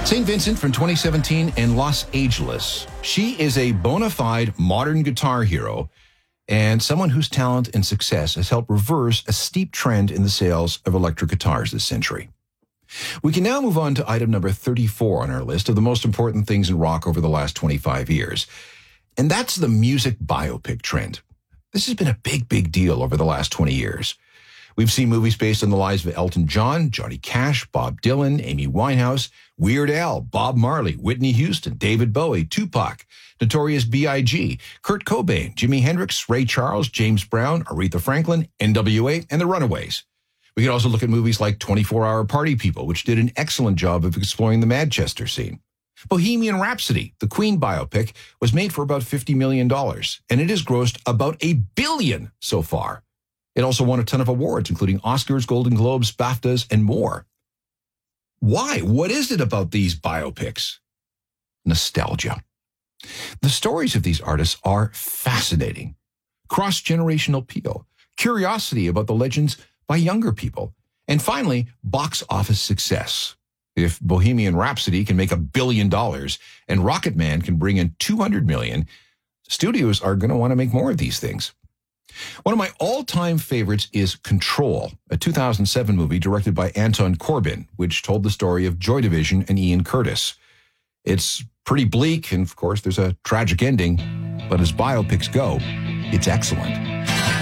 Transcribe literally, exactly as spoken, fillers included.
Saint Vincent from twenty seventeen and Los Angeles. She is a bona fide modern guitar hero and someone whose talent and success has helped reverse a steep trend in the sales of electric guitars this century. We can now move on to item number thirty-four on our list of the most important things in rock over the last twenty-five years. And that's the music biopic trend. This has been a big, big deal over the last twenty years. We've seen movies based on the lives of Elton John, Johnny Cash, Bob Dylan, Amy Winehouse, Weird Al, Bob Marley, Whitney Houston, David Bowie, Tupac, Notorious B I G, Kurt Cobain, Jimi Hendrix, Ray Charles, James Brown, Aretha Franklin, N W A, and the Runaways. We could also look at movies like twenty-four hour Party People, which did an excellent job of exploring the Manchester scene. Bohemian Rhapsody, the Queen biopic, was made for about fifty million dollars, and it has grossed about a billion so far. It also won a ton of awards, including Oscars, Golden Globes, BAFTAs, and more. Why? What is it about these biopics? Nostalgia. The stories of these artists are fascinating. Cross-generational appeal, curiosity about the legends by younger people, and finally, box office success. If Bohemian Rhapsody can make a billion dollars and Rocket Man can bring in two hundred million, studios are going to want to make more of these things. One of my all-time favorites is Control, a two thousand seven movie directed by Anton Corbijn, which told the story of Joy Division and Ian Curtis. It's pretty bleak, and of course, there's a tragic ending, but as biopics go, it's excellent.